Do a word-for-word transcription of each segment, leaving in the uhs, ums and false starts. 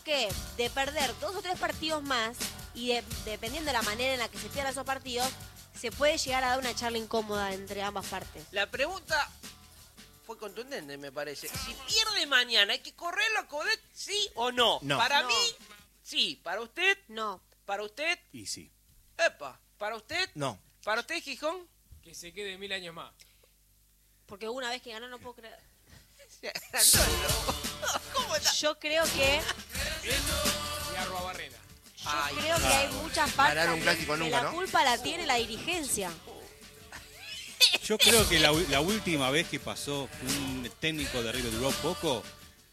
que de perder dos o tres partidos más, y de, dependiendo de la manera en la que se pierdan esos partidos, se puede llegar a dar una charla incómoda entre ambas partes. La pregunta fue contundente, me parece. Si pierde mañana, ¿hay que correrlo a Coudet, sí o no? No. Para No. mí, sí. ¿Para usted? No. ¿Para usted? Y sí. Epa. ¿Para usted? No. ¿Para usted, Gijón? Que se quede mil años más. Porque una vez que ganó no puedo creer. No, no. ¿Cómo está? Yo creo que Y Arroa Barrena. yo Ay, creo que hay muchas partes Ganar un clásico que nunca, la ¿no? culpa la tiene la dirigencia. Yo creo que la, u- la última vez que pasó un técnico de River duró poco,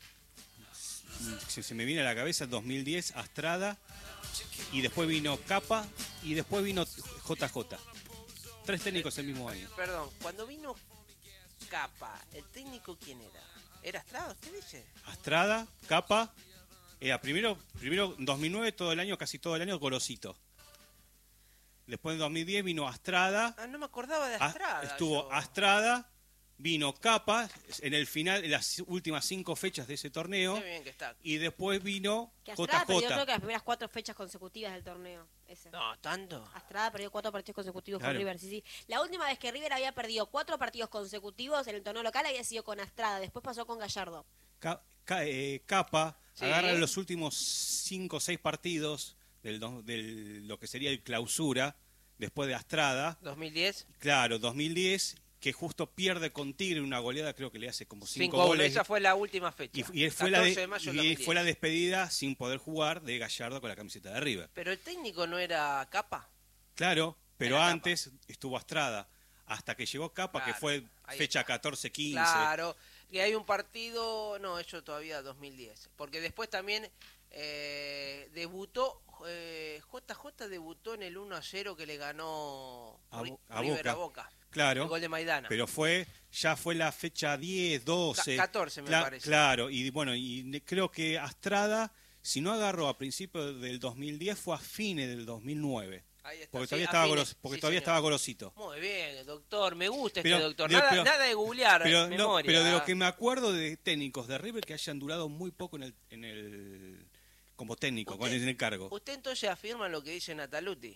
se, se me viene a la cabeza dos mil diez, Astrada, y después vino Capa, y después vino J J. Tres técnicos el mismo año. Perdón, cuando vino Capa, ¿el técnico quién era? ¿Era Estrada, usted dice? Astrada, Capa, era primero, primero en dos mil nueve todo el año, casi todo el año, Gorosito. Después en dos mil diez vino Astrada, Ah, no me acordaba de a- Estrada. estuvo yo. Astrada, vino Capa, en el final, en las últimas cinco fechas de ese torneo, Qué bien que está. y después vino Que J Astrada perdió creo J. que las primeras cuatro fechas consecutivas del torneo. Ese. No, tanto. Astrada perdió cuatro partidos consecutivos Claro. con River, sí, sí. La última vez que River había perdido cuatro partidos consecutivos en el torneo local había sido con Astrada, después pasó con Gallardo. Ca- ca- eh, Capa Sí. agarra los últimos cinco o seis partidos del, do- del lo que sería el clausura, después de Astrada, dos mil diez. claro, dos mil diez, que justo pierde con Tigre una goleada, creo que le hace como cinco, cinco a uno. goles. Esa fue la última fecha. Y, y fue, la catorce de- de mayo del y dos mil diez. fue la despedida sin poder jugar de Gallardo con la camiseta de River. Pero el técnico no era Capa. Claro, pero Era Capa. antes estuvo Astrada, hasta que llegó Capa, Claro, que fue ahí fecha está. catorce quince. Claro. Que hay un partido. No, eso todavía dos mil diez. Porque después también eh, debutó. Eh, J J debutó en el uno a cero que le ganó A Ri- Bo- a River Boca. a Boca. Claro. El gol de Maidana. Pero fue, ya fue la fecha diez, doce. Ca- catorce me Cla- parece. Claro, y bueno, y ne- creo que Astrada, si no agarró a principios del dos mil diez, fue a fines del dos mil nueve. Ahí está. Porque Sí, todavía, a estaba, fines. Goros- porque Sí, todavía señor. estaba Gorosito. Muy bien, doctor. Me gusta Pero- este doctor. de- Nada, pero- nada de googlear. Pero, no, memoria. pero de lo que me acuerdo de técnicos de River que hayan durado muy poco en el, en el como técnico, Usted- con el, en el cargo. Usted entonces afirma lo que dice Nataluti.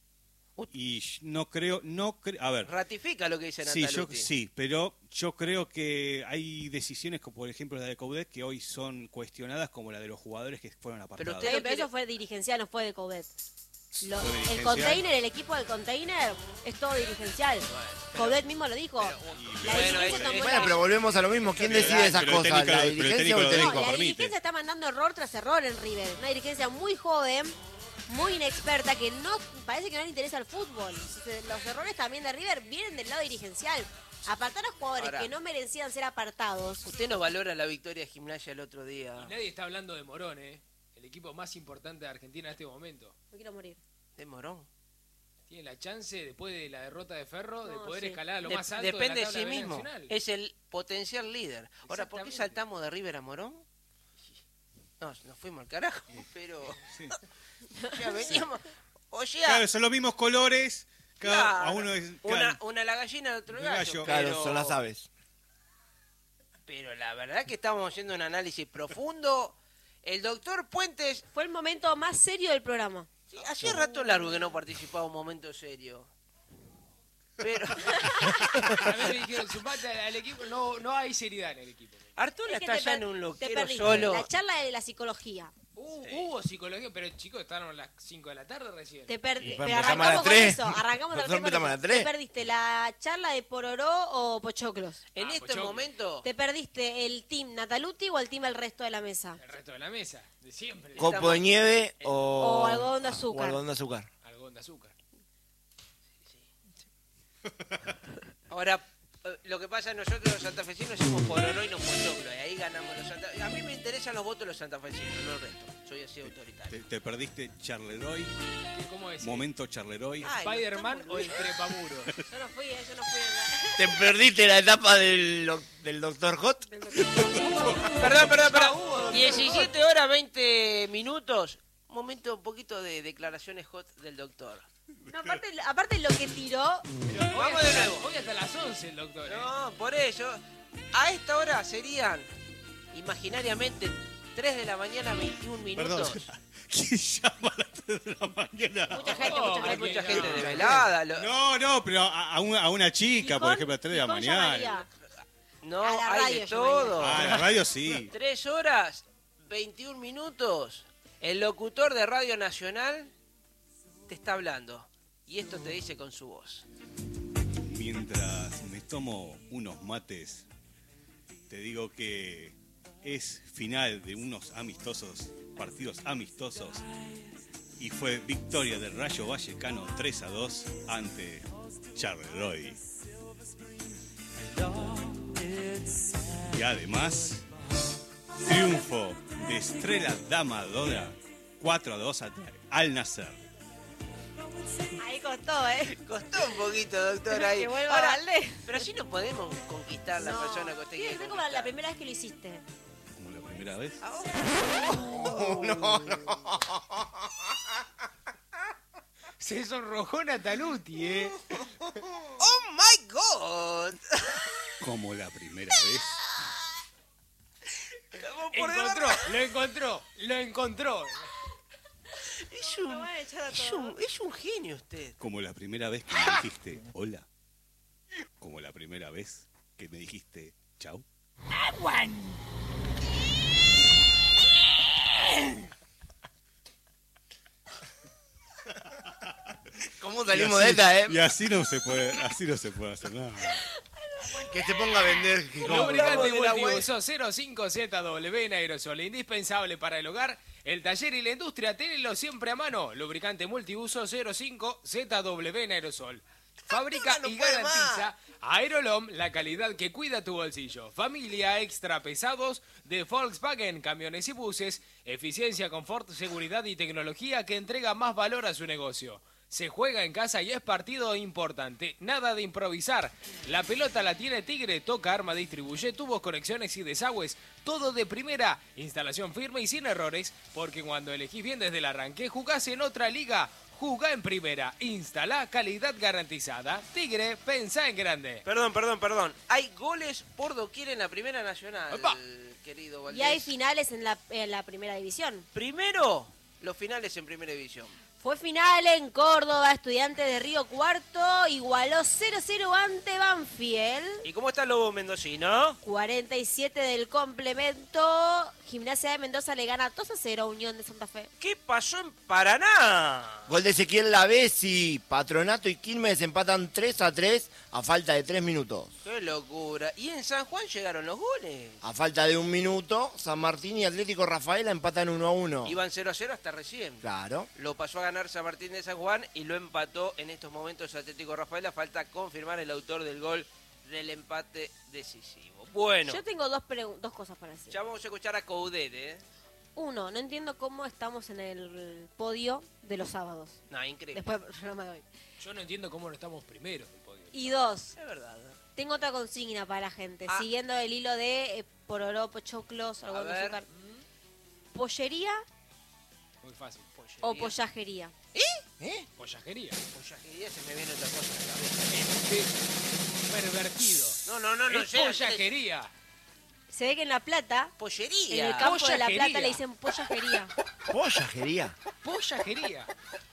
Y no creo, no cre- a ver, Ratifica lo que dice sí, yo, Nataluti. sí, pero yo creo que hay decisiones, como por ejemplo la de Coudet, que hoy son cuestionadas, como la de los jugadores que fueron apartados. usted- Pero, no quiere- eso fue dirigencial, no fue de Coudet. Lo- Fue el dirigencial. container, el equipo del container es todo dirigencial. pero- Coudet mismo lo dijo. pero- la bueno, dirigencia es- tomó es- Bueno, la- pero volvemos a lo mismo. ¿Quién Pero- decide esas pero el cosas? técnico ¿La lo- pero el dirigencia técnico o el lo No, dijo. técnico? la permite. dirigencia está mandando error tras error en River. Una dirigencia muy joven, muy inexperta, que no parece que no le interesa el fútbol. Se- Los errores también de River vienen del lado dirigencial. Apartar a jugadores Ahora- que no merecían ser apartados. Usted no valora la victoria de Gimnasia el otro día. Y nadie está hablando de Morón, ¿eh? El equipo más importante de Argentina en este momento. Me quiero morir. De Morón. Tiene la chance, después de la derrota de Ferro, de No, poder sí. escalar a lo De- más alto depende de de la sí tabla mismo. nacional. Es el potencial líder. Ahora, ¿por qué Exactamente. saltamos de River a Morón? No, nos fuimos al carajo, pero... Sí. Ya veníamos... O sea, Claro, son los mismos colores, cada, claro, a uno es, una, claro. una la gallina, otro el El gallo. gallo. Claro, pero- son las aves. Pero la verdad que estamos haciendo un análisis profundo. El doctor Puentes... Fue el momento más serio del programa. Sí, hacía rato largo que no participaba un momento serio. Pero... A mí me dijeron, sumate al al equipo, no, no hay seriedad en el equipo. Arturo Es que está te allá per- en un te loquero perdiste. solo. La charla de la psicología. Uh, Hubo psicología, pero chicos, estaban a las cinco de la tarde recién. Te perdiste. Y Pero empezamos a las arrancamos con tres. eso. Arrancamos Nosotros recién con empezamos a eso. las tres. Te perdiste la charla de Pororó o Pochoclos. En Ah, este Pochoclo. momento... ¿Te perdiste el team Nataluti o el team el resto de la mesa? El resto de la mesa, de siempre. ¿Copo de nieve o, O algodón de azúcar. o algodón de azúcar? Algodón de azúcar. Ahora, eh, lo que pasa es que nosotros los santafesinos somos Pororó y no Pochoclo, y ahí ganamos los santafesinos. A mí me interesan los votos de los santafesinos, no el resto. Soy así autoritario. Te, te perdiste Charleroy, ¿Qué- ¿Cómo es? momento Charleroy. Ay, ¿Spider-Man no está o muy el trepamuro? Yo no fui, eh, yo no fui. ¿Te perdiste la etapa del, doc- del doctor Hot? Perdón, perdón, perdón. diecisiete horas veinte minutos. Un momento, un poquito de declaraciones hot del doctor. No, aparte, aparte lo que tiró, Pero hoy Vamos hasta de la- nuevo. Hoy hasta las once el doctor. ¿eh? No, por ello. A esta hora serían, imaginariamente, tres de la mañana, veintiún Perdón. minutos. ¿Quién llama a las tres de la mañana? Mucha gente, Oh, mucha Hay gente. mucha no, gente no, de no. velada. lo- No, no, pero a, a una, a una chica, por Gijón- ejemplo, a las tres de la Gijón mañana. llamaría. No, A la hay radio de yo todo. Ah, la radio sí. Tres horas, veintiún minutos. El locutor de Radio Nacional te está hablando. Y esto te dice con su voz. Mientras me tomo unos mates, te digo que es final de unos amistosos, partidos amistosos, y fue victoria del Rayo Vallecano tres a dos ante Charleroi. Y además, triunfo de Estrella Damadora cuatro a dos ante Al Nassr. Ahí costó, ¿eh? Costó un poquito, doctor, ahí. Que vuelva Ahora, Valdés. pero así no podemos conquistar la No. persona que usted Tiene quiere que ser como la conquistar. primera vez que lo hiciste. Como la primera vez. Se sonrojó Nataluti, ¿eh? ¡Oh, my God! Como la primera vez. Estamos por Encontró, debajo. lo encontró, lo encontró. Es un, Lo van a echar a es, todos. un, es un genio usted. Como la primera vez que me dijiste hola. Como la primera vez que me dijiste chau. ¿Cómo Y salimos así- de esta, eh? Y así no se puede, así no se puede hacer nada. Que se ponga a vender. Gijón. Lubricante de la multiuso cero cinco Z W en aerosol, indispensable para el hogar, el taller y la industria, tenelo siempre a mano. Lubricante multiuso cero cinco Z W en aerosol. Fabrica no y puede garantiza Aerolom, la calidad que cuida tu bolsillo. Familia extra pesados de Volkswagen, camiones y buses. Eficiencia, confort, seguridad y tecnología que entrega más valor a su negocio. Se juega en casa y es partido importante. Nada de improvisar. La pelota la tiene Tigre. Toca, arma, distribuye tubos, conexiones y desagües. Todo de primera. Instalación firme y sin errores. Porque cuando elegís bien desde el arranque, jugás en otra liga. Jugá en primera. Instala calidad garantizada. Tigre, pensá en grande. Perdón, perdón, perdón. Hay goles por doquier en la Primera Nacional, Opa. querido Valdés. Y hay finales en la, en la primera división. Primero, los finales en Primera División. Fue final en Córdoba, Estudiantes de Río Cuarto igualó cero cero ante Banfield. ¿Y cómo está el Lobo Mendocino? cuarenta y siete del complemento, Gimnasia de Mendoza le gana dos a cero a Unión de Santa Fe. ¿Qué pasó en Paraná? Gol de Ezequiel Lavesi. Patronato y Quilmes empatan tres a tres a falta de tres minutos. ¡Qué locura! ¿Y en San Juan llegaron los goles? A falta de un minuto, San Martín y Atlético Rafaela empatan uno a uno. Iban cero a cero hasta recién. Claro. Lo pasó a ganar San Martín de San Juan y lo empató en estos momentos Atlético Rafaela. Falta confirmar el autor del gol del empate decisivo. Bueno, Yo tengo dos, pregu- dos cosas para decir. ya vamos a escuchar a Coudet, ¿eh? Uno, no entiendo cómo estamos en el podio de los sábados, No, increíble. después del programa de hoy. Yo no entiendo cómo no estamos primeros. en el podio. Y dos, Es verdad. ¿eh? tengo otra consigna para la gente, Ah. siguiendo el hilo de eh, pororó, pochoclos, algodón de ver. azúcar. ¿Pollería Muy fácil. o pollajería? ¿Eh? Pollajería. Pollajería se me viene otra cosa a la cabeza. Este pervertido. No, no, no, no. es llega, pollajería. Se ve que en La Plata, en Pollería. el campo de La Pollajería. Plata le dicen pollajería. Pollajería. Pollajería.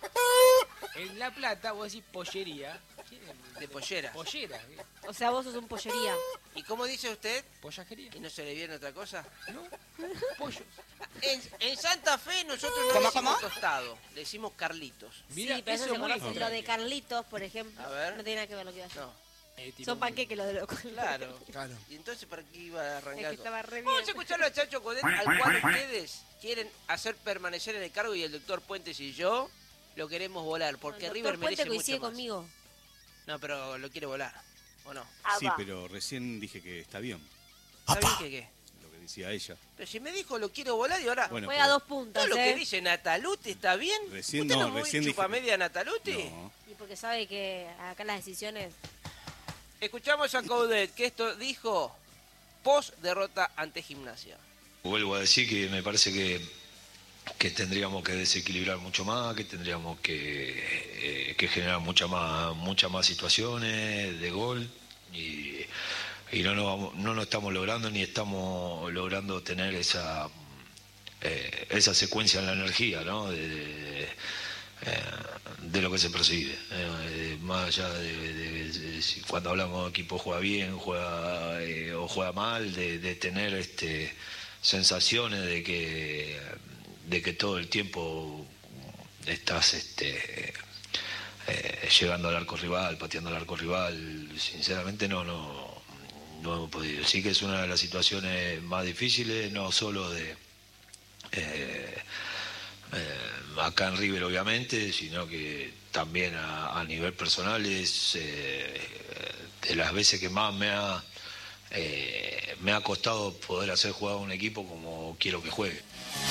En La Plata vos decís pollería. ¿Quién es? De pollera. Pollera. ¿eh? O sea, vos sos un pollería. ¿Y cómo dice usted? Pollajería. ¿Y no se le viene otra cosa? ¿No? Pollos. En, en Santa Fe nosotros no ¿Cómo, decimos cómo? tostado, le decimos carlitos. Mira, sí, pero eso eso se muy conoce. Lo extraño. de Carlitos, por ejemplo, A ver. no tiene nada que ver lo que iba a decir. No, Eh, tiene Son un- panqueques los de los claro. Claro. ¿Y entonces para qué iba a Es que arrancar? estaba re Vamos a bien. escucharlo a Chacho Codet, al cual ustedes quieren hacer permanecer en el cargo y el doctor Puentes y yo lo queremos volar, porque El River doctor Puente merece coincide mucho más. conmigo. No, pero lo quiere volar, ¿o no? Sí, pero recién dije que está bien, ¿Está bien que qué? lo que decía ella. Pero si me dijo lo quiero volar y ahora... Bueno, Juega pero- dos puntas, todo lo ¿eh? que dice Nataluti está bien. Recién ¿Usted no, no, recién chupa dije- media Nataluti? No. Y porque sabe que acá las decisiones... Escuchamos a Coudet, que esto dijo post derrota ante Gimnasia. Vuelvo a decir que me parece que, que tendríamos que desequilibrar mucho más, que tendríamos que, eh, que generar muchas más, muchas más situaciones de gol y, y no, nos vamos, no lo estamos logrando ni estamos logrando tener esa, eh, esa secuencia en la energía, ¿no? De, de, eh, de lo que se percibe, eh, más allá de, de, de, de si cuando hablamos de equipo juega bien, juega eh, o juega mal, de, de tener este sensaciones de que de que todo el tiempo estás este eh, llegando al arco rival, pateando al arco rival. Sinceramente no no no hemos podido. Sí que es una de las situaciones más difíciles, no solo de eh, eh, acá en River obviamente, sino que también a, a nivel personal es eh, de las veces que más me ha eh, me ha costado poder hacer jugar a un equipo como quiero que juegue.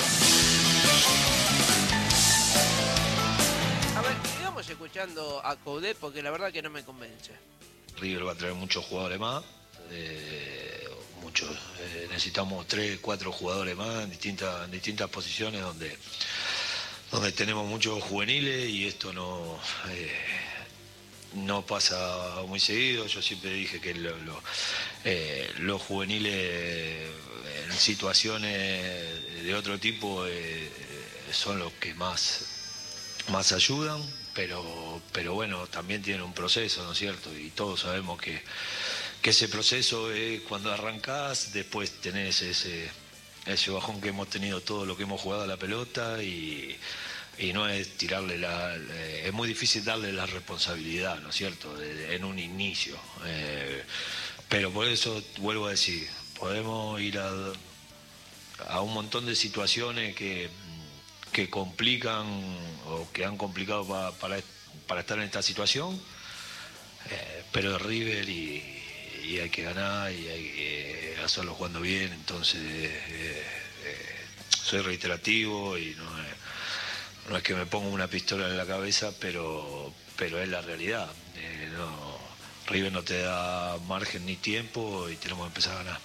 A ver, sigamos escuchando a Coudet porque la verdad que no me convence. River va a traer muchos jugadores más, eh, muchos, eh, necesitamos tres, cuatro jugadores más en distintas, en distintas posiciones donde, donde tenemos muchos juveniles y esto no, eh, no pasa muy seguido. Yo siempre dije que lo, lo, eh, los juveniles en situaciones de otro tipo eh, son los que más, más ayudan, pero, pero bueno, también tienen un proceso, ¿no es cierto? Y todos sabemos que, que ese proceso es cuando arrancás, después tenés ese, ese bajón que hemos tenido todo lo que hemos jugado a la pelota y, y no es tirarle la... Es muy difícil darle la responsabilidad, ¿no es cierto?, de, de, en un inicio. Eh, pero por eso vuelvo a decir, podemos ir a, a un montón de situaciones que, que complican o que han complicado pa, para, para estar en esta situación, eh, pero de River y, y hay que ganar y hay que hacerlo jugando bien, entonces eh, eh, soy reiterativo y no es, no es que me ponga una pistola en la cabeza, pero, pero es la realidad. Eh, no, River no te da margen ni tiempo y tenemos que empezar a ganar.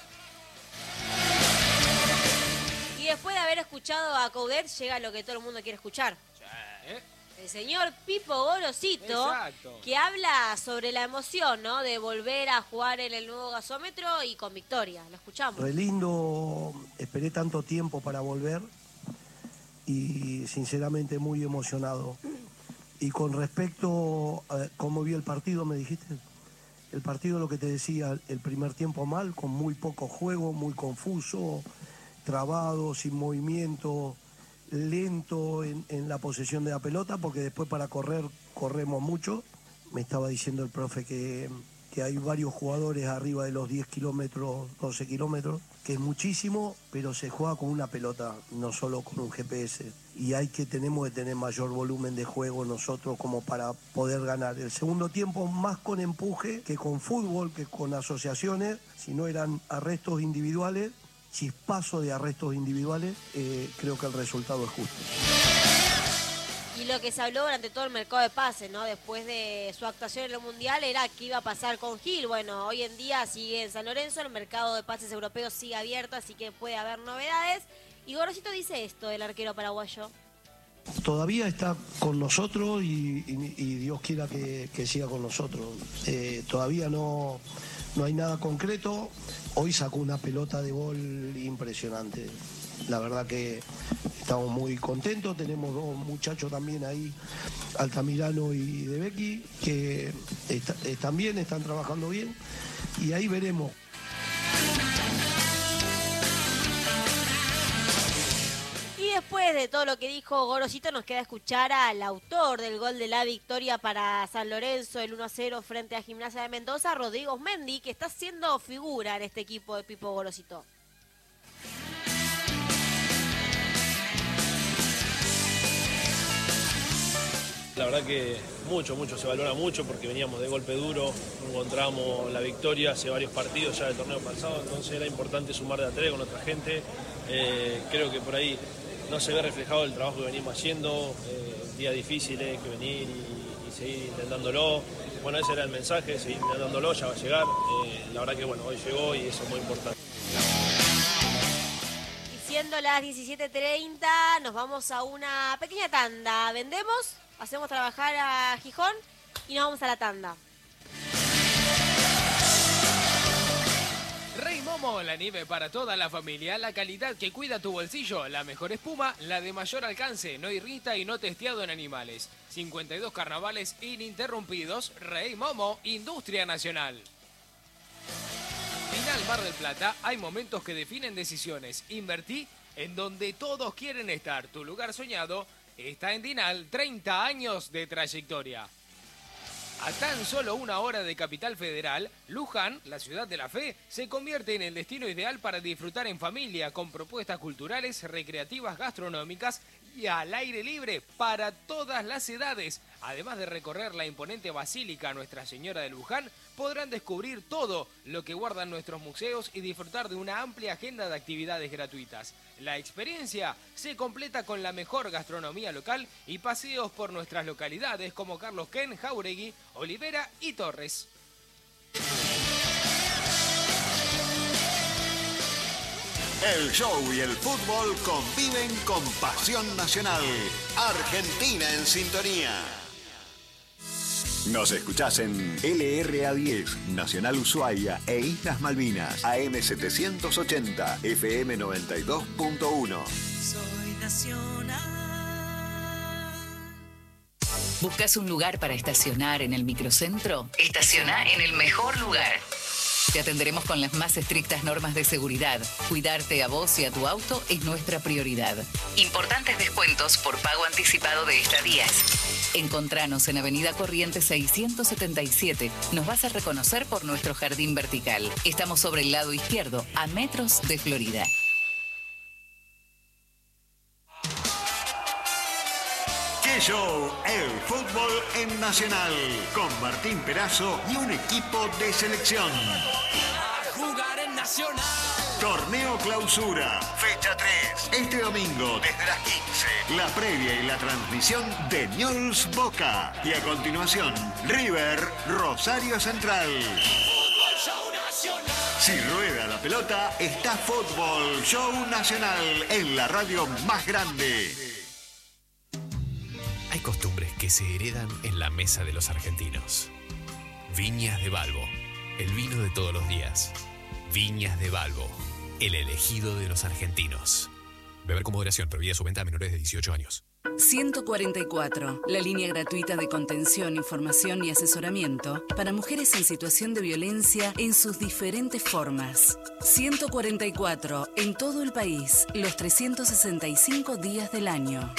Y después de haber escuchado a Coudet, llega lo que todo el mundo quiere escuchar. ¿Eh? El señor Pipo Gorosito, Exacto. que habla sobre la emoción, ¿no?, de volver a jugar en el nuevo gasómetro y con victoria. Lo escuchamos. Re lindo, esperé tanto tiempo para volver y sinceramente muy emocionado. Y con respecto a cómo vi el partido, me dijiste, el partido, lo que te decía, el primer tiempo mal, con muy poco juego, muy confuso, trabado, sin movimiento, lento en, en la posesión de la pelota, porque después para correr corremos mucho. Me estaba diciendo el profe que, que hay varios jugadores arriba de los diez kilómetros, doce kilómetros, que es muchísimo, pero se juega con una pelota, no solo con un G P S. Y hay que, tenemos que tener mayor volumen de juego nosotros como para poder ganar. El segundo tiempo más con empuje que con fútbol, que con asociaciones, si no eran arrestos individuales, chispazo de arrestos individuales, eh, creo que el resultado es justo. Y lo que se habló durante todo el mercado de pases, ¿no?, después de su actuación en el Mundial, era qué iba a pasar con Gil. Bueno, hoy en día sigue en San Lorenzo, el mercado de pases europeos sigue abierto, así que puede haber novedades. Y Gorosito dice esto del arquero paraguayo. Todavía está con nosotros y, y, y Dios quiera que, que siga con nosotros. Eh, todavía no, no hay nada concreto. Hoy sacó una pelota de gol impresionante. La verdad que estamos muy contentos. Tenemos dos muchachos también ahí, Altamirano y De Becky, que está, están bien, están trabajando bien. Y ahí veremos. Y después de todo lo que dijo Gorosito, nos queda escuchar al autor del gol de la victoria para San Lorenzo, el uno a cero frente a Gimnasia de Mendoza, Rodrigo Osmendi, que está haciendo figura en este equipo de Pipo Gorosito. La verdad que mucho, mucho, se valora mucho porque veníamos de golpe duro, encontramos la victoria hace varios partidos ya del torneo pasado, entonces era importante sumar de a tres con otra gente. Eh, creo que por ahí no se ve reflejado el trabajo que venimos haciendo, eh, días difíciles, que venir y, y seguir intentándolo. Bueno, ese era el mensaje, seguir intentándolo, ya va a llegar. Eh, la verdad que bueno, hoy llegó y eso es muy importante. Y siendo las diecisiete treinta, nos vamos a una pequeña tanda. ¿Vendemos? Hacemos trabajar a Gijón y nos vamos a la tanda. Raymond Momo, la nieve para toda la familia, la calidad que cuida tu bolsillo, la mejor espuma, la de mayor alcance, no irrita y no testeado en animales. cincuenta y dos carnavales ininterrumpidos, Rey Momo, Industria Nacional. Final Mar del Plata, hay momentos que definen decisiones. Invertí en donde todos quieren estar. Tu lugar soñado está en Dinal, treinta años de trayectoria. A tan solo una hora de Capital Federal, Luján, la ciudad de la fe, se convierte en el destino ideal para disfrutar en familia, con propuestas culturales, recreativas, gastronómicas y al aire libre para todas las edades. Además de recorrer la imponente Basílica Nuestra Señora de Luján, podrán descubrir todo lo que guardan nuestros museos y disfrutar de una amplia agenda de actividades gratuitas. La experiencia se completa con la mejor gastronomía local y paseos por nuestras localidades como Carlos Ken, Jauregui, Olivera y Torres. El show y el fútbol conviven con pasión nacional. Argentina en sintonía. Nos escuchás en L R A diez, Nacional Ushuaia e Islas Malvinas, A M setecientos ochenta, F M noventa y dos punto uno. Soy nacional. ¿Buscas un lugar para estacionar en el microcentro? Estaciona en el mejor lugar. Te atenderemos con las más estrictas normas de seguridad. Cuidarte a vos y a tu auto es nuestra prioridad. Importantes descuentos por pago anticipado de estadías. Encontranos en Avenida Corrientes seiscientos setenta y siete. Nos vas a reconocer por nuestro jardín vertical. Estamos sobre el lado izquierdo, a metros de Florida. ¡Qué show! El fútbol en Nacional, con Martín Perazo y un equipo de selección. A jugar en Nacional. Torneo Clausura, fecha tres. Este domingo, desde las quince. La previa y la transmisión de Newell's Boca. Y a continuación, River Rosario Central. Fútbol Show Nacional. Si rueda la pelota, está Fútbol Show Nacional en la radio más grande. Hay costumbres que se heredan en la mesa de los argentinos. Viñas de Balbo, el vino de todos los días. Viñas de Balbo, el elegido de los argentinos. Beber con moderación, prohibida su venta a menores de dieciocho años. ciento cuarenta y cuatro, la línea gratuita de contención, información y asesoramiento para mujeres en situación de violencia en sus diferentes formas. ciento cuarenta y cuatro, en todo el país, los trescientos sesenta y cinco días del año.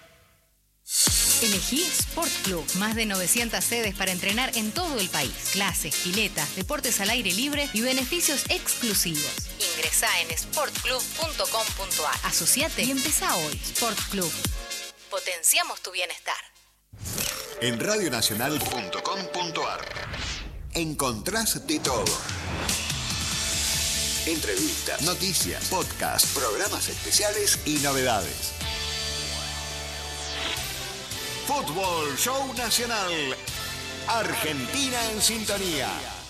Elegí Sport Club. Más de novecientas sedes para entrenar en todo el país. Clases, piletas, deportes al aire libre y beneficios exclusivos. Ingresá en sport club punto com punto a r. Asociate y empezá hoy. Sport Club. Potenciamos tu bienestar. En radio nacional punto com punto a r encontrás de todo. Entrevistas, noticias, podcasts, programas especiales y novedades. Fútbol Show Nacional. Argentina en sintonía.